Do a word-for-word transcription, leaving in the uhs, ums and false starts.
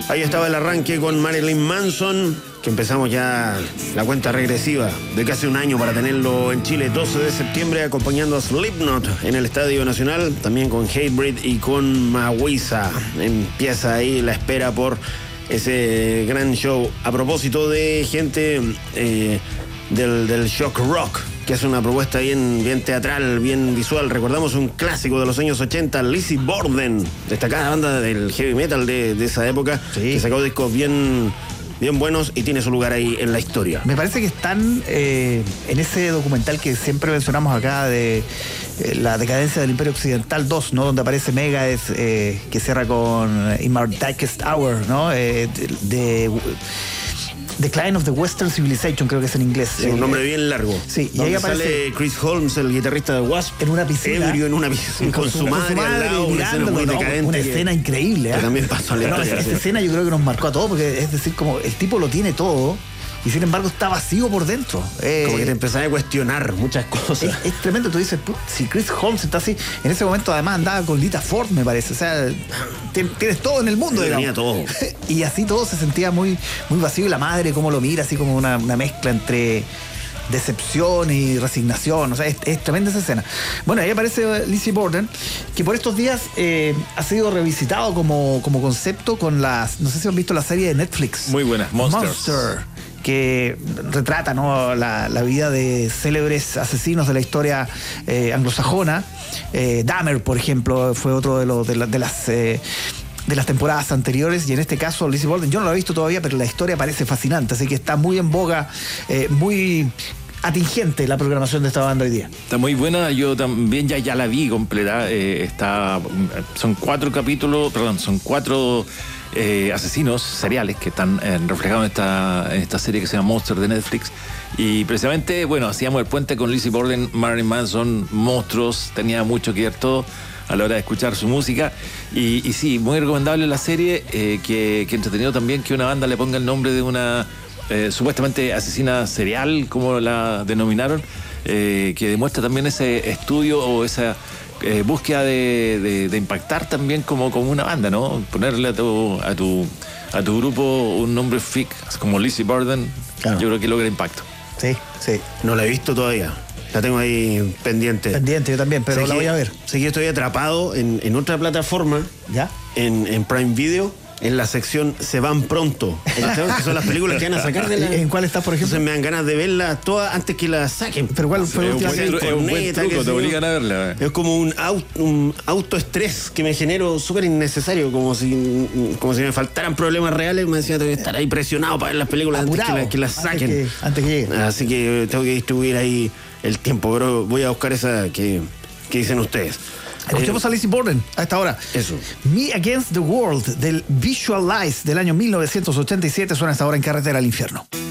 Ahí estaba el arranque con Marilyn Manson, que empezamos ya la cuenta regresiva de casi un año para tenerlo en Chile, doce de septiembre, acompañando a Slipknot en el Estadio Nacional, también con Hatebreed y con Mawisa. Empieza ahí la espera por ese gran show. A propósito de gente eh, del, del shock rock, que es una propuesta bien, bien teatral, bien visual. Recordamos un clásico de los años ochenta, Lizzy Borden, destacada banda del heavy metal de, de esa época, sí, que sacó discos bien, bien buenos y tiene su lugar ahí en la historia. Me parece que están eh, en ese documental que siempre mencionamos acá de eh, la decadencia del Imperio Occidental dos, ¿no? Donde aparece Megadeth, eh, que cierra con In My Darkest Hour, ¿no? Eh, de... de Decline of the Western Civilization, creo que es en inglés. Sí, un nombre bien largo. Sí, y ahí aparece sale Chris Holmes, el guitarrista de Wasp, en una piscina, ebrio en una piscina, con, con su madre, madre al lado, una escena muy decadente. Una escena que, increíble. ¿eh? Que también pasó a la no, esa, esa escena yo creo que nos marcó a todos, porque es decir, como el tipo lo tiene todo, y sin embargo está vacío por dentro. Eh, como que te empezás a cuestionar muchas cosas. Es, es tremendo, tú dices, si Chris Holmes está así, en ese momento además andaba con Lita Ford, me parece, o sea, tienes todo en el mundo. Tenía todo. Y así todo se sentía muy, muy vacío, y la madre cómo lo mira, así como una, una mezcla entre decepción y resignación, o sea, es, es tremenda esa escena. Bueno, ahí aparece Lizzy Borden, que por estos días eh, ha sido revisitado como, como concepto con las, no sé si han visto la serie de Netflix. Muy buena, Monsters. Monster, que retrata, ¿no?, la, la vida de célebres asesinos de la historia eh, anglosajona. Eh, Dahmer, por ejemplo, fue otro de, los, de, la, de las... Eh, de las temporadas anteriores, y en este caso Lizzy Borden, yo no lo he visto todavía, pero la historia parece fascinante, así que está muy en boga, eh, muy atingente la programación de esta banda hoy día. Está muy buena, yo también ya, ya la vi completa, eh, está, son cuatro capítulos, perdón, son cuatro eh, asesinos seriales que están eh, reflejados en esta, en esta serie que se llama Monster de Netflix, y precisamente, bueno, hacíamos el puente con Lizzy Borden, Marilyn Manson, monstruos, tenía mucho que ver todo a la hora de escuchar su música, y, y sí, muy recomendable la serie, eh, que, que entretenido también que una banda le ponga el nombre de una eh, supuestamente asesina serial, como la denominaron, eh, que demuestra también ese estudio o esa eh, búsqueda de, de, de impactar también como, como una banda, ¿no? Ponerle a tu, a tu, a tu grupo un nombre fic como Lizzy Borden, claro. Yo creo que logra impacto. Sí, sí. No la he visto todavía. La tengo ahí pendiente. Pendiente, yo también, pero sé la que, voy a ver. Sé que estoy atrapado en, en otra plataforma, ¿ya? En, en Prime Video, en la sección Se Van Pronto. Que son las películas que van a sacar de la... ¿En cuál estás, por ejemplo? Entonces me dan ganas de verlas todas antes que las saquen. ¿Pero cuál fue la última? Es un buen truco, te obligan a verla. Es como un, auto, un autoestrés que me genero súper innecesario, como si, como si me faltaran problemas reales. Me decía, tengo que estar ahí presionado para ver las películas antes que, la, que las saquen. Antes que, antes que lleguen. Así que tengo que distribuir ahí el tiempo, pero voy a buscar esa que, que dicen ustedes. Escuchemos eh, a Lizzy Borden a esta hora. Eso. Me Against the World del Visualize del año mil novecientos ochenta y siete suena a esta hora en Carretera al Infierno.